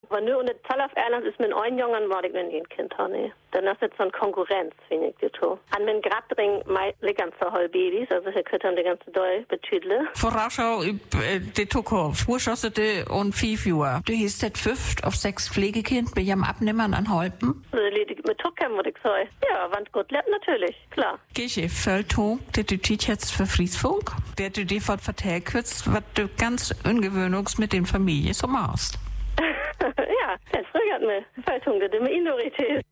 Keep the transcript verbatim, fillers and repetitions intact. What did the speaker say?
Maar nu onder twaalf Erlands is mijn een jongen wat ik niet kind had, nee. Dan is het zo'n Konkurrenz, vind ik dit zo. En mijn grabdring, mij liggen zo hol baby's, also je kunt dan de ganze Deu betüdelen. Vorausschau über die Zukunft. Wo schaust du und fünf Jahre? Du hast das fünft auf sechs Pflegekind bei ihrem Abnehmern anhalten? Also ledig mit Tucken, würde ich sagen. Ja, wenn es gut lebt, natürlich, klar. Gehst du voll Tag, der du dich jetzt für Friesfunk, der du dir von vertellt hast, was du ganz ungewöhnlich mit den Familien so machst? Ja, das fragt mir. Faltung, das ist immer Minorität.